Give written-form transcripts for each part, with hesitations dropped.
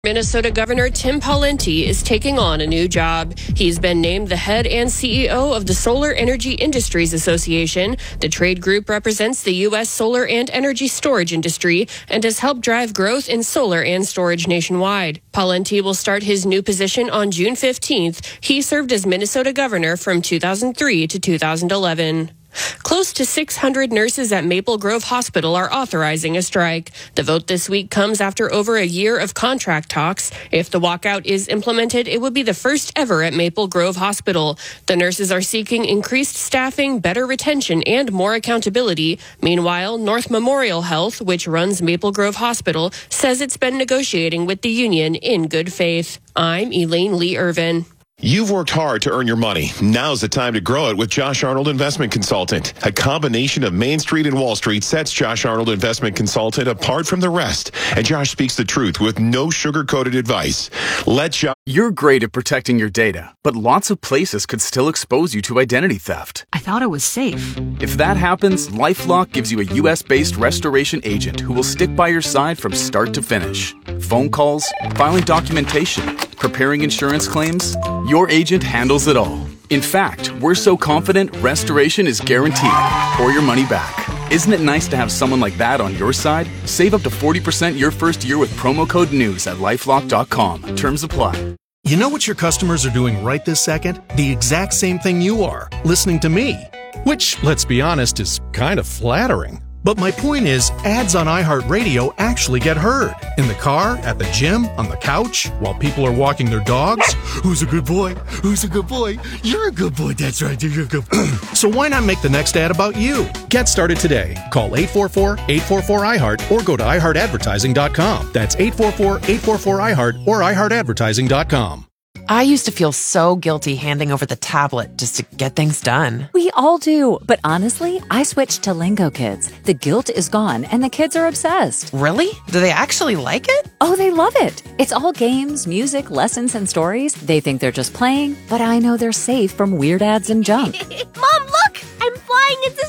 Minnesota Governor Tim Pawlenty is taking on a new job. He's been named the head and CEO of the Solar Energy Industries Association. The trade group represents the U.S. solar and energy storage industry and has helped drive growth in solar and storage nationwide. Pawlenty will start his new position on June 15th. He served as Minnesota governor from 2003 to 2011. Close to 600 nurses at Maple Grove Hospital are authorizing a strike. The vote this week comes after over a year of contract talks. If the walkout is implemented, it would be the first ever at Maple Grove Hospital. The nurses are seeking increased staffing, better retention, and more accountability. Meanwhile, North Memorial Health, which runs Maple Grove Hospital, says it's been negotiating with the union in good faith. I'm Elaine Lee Irvin. You've worked hard to earn your money. Now's the time to grow it with Josh Arnold Investment Consultant. A combination of Main Street and Wall Street sets Josh Arnold Investment Consultant apart from the rest. And Josh speaks the truth with no sugar-coated advice. You're great at protecting your data, but lots of places could still expose you to identity theft. I thought it was safe. If that happens, LifeLock gives you a U.S.-based restoration agent who will stick by your side from start to finish. Phone calls, filing documentation, preparing insurance claims, your agent handles it all. In fact, we're so confident restoration is guaranteed or your money back. Isn't it nice to have someone like that on your side? Save up to 40% your first year with promo code NEWS at LifeLock.com. Terms apply. You know what your customers are doing right this second? The exact same thing you are, listening to me. Which, let's be honest, is kind of flattering. But my point is, ads on iHeartRadio actually get heard. In the car, at the gym, on the couch, while people are walking their dogs. Who's a good boy? Who's a good boy? You're a good boy. That's right. You're a good boy. So why not make the next ad about you? Get started today. Call 844-844-iHeart or go to iHeartAdvertising.com. That's 844-844-iHeart or iHeartAdvertising.com. I used to feel so guilty handing over the tablet just to get things done. We all do. But honestly, I switched to Lingo Kids. The guilt is gone and the kids are obsessed. Really? Do they actually like it? Oh, they love it. It's all games, music, lessons, and stories. They think they're just playing, but I know they're safe from weird ads and junk. Mom, look! I'm flying into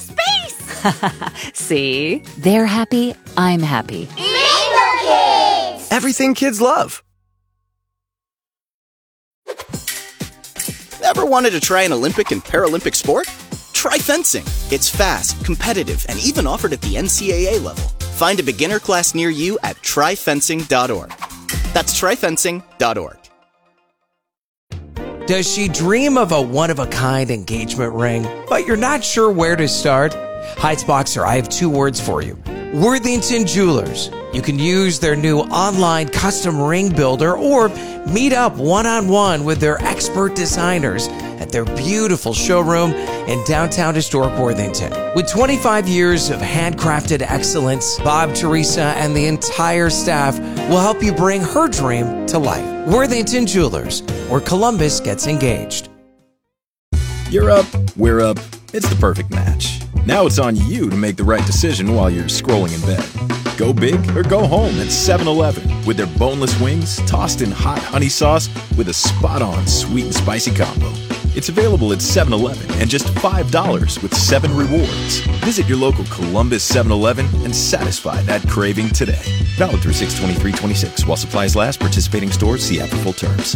space! See? They're happy. I'm happy. Lingo Kids! Everything kids love. Ever wanted to try an Olympic and Paralympic sport? Try fencing. It's fast, competitive, and even offered at the NCAA level. Find a beginner class near you at tryfencing.org. That's tryfencing.org. Does she dream of a one-of-a-kind engagement ring, but you're not sure where to start? Heights Boxer, I have two words for you. Worthington Jewelers. You can use their new online custom ring builder or meet up one-on-one with their expert designers at their beautiful showroom in downtown historic Worthington. With 25 years of handcrafted excellence, Bob, Teresa, and the entire staff will help you bring her dream to life. Worthington Jewelers, where Columbus gets engaged. You're up, we're up. It's the perfect match. Now it's on you to make the right decision while you're scrolling in bed. Go big or go home at 7-Eleven with their boneless wings tossed in hot honey sauce with a spot-on sweet and spicy combo. It's available at 7-Eleven and just $5 with 7 rewards. Visit your local Columbus 7-Eleven and satisfy that craving today. Valid through 6/23/26. While supplies last, participating stores see app for full terms.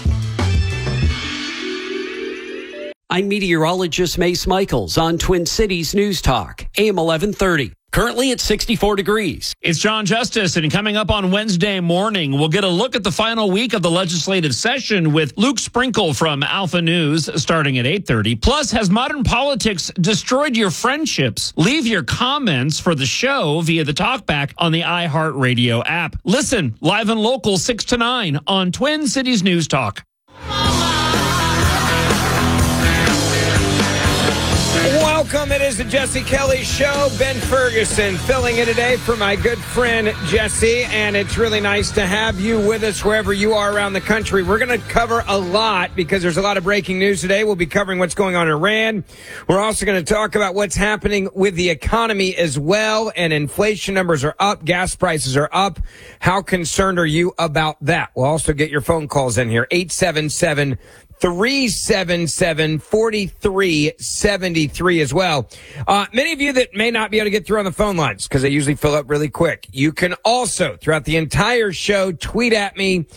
I'm meteorologist Mace Michaels on Twin Cities News Talk, AM 1130. Currently at 64 degrees. It's John Justice, and coming up on Wednesday morning, we'll get a look at the final week of the legislative session with Luke Sprinkle from Alpha News starting at 8:30. Plus, has modern politics destroyed your friendships? Leave your comments for the show via the talkback on the iHeartRadio app. Listen, live and local 6 to 9 on Twin Cities News Talk. Welcome. It is the Jesse Kelly Show. Ben Ferguson filling in today for my good friend Jesse, and it's really nice to have you with us wherever you are around the country. We're going to cover a lot because there's a lot of breaking news today. We'll be covering what's going on in Iran. We're also going to talk about what's happening with the economy as well, and inflation numbers are up, gas prices are up. How concerned are you about that? We'll also get your phone calls in here, 877 888-377-4373 as well. Many of you that may not be able to get through on the phone lines because they usually fill up really quick. You can also, throughout the entire show, tweet at me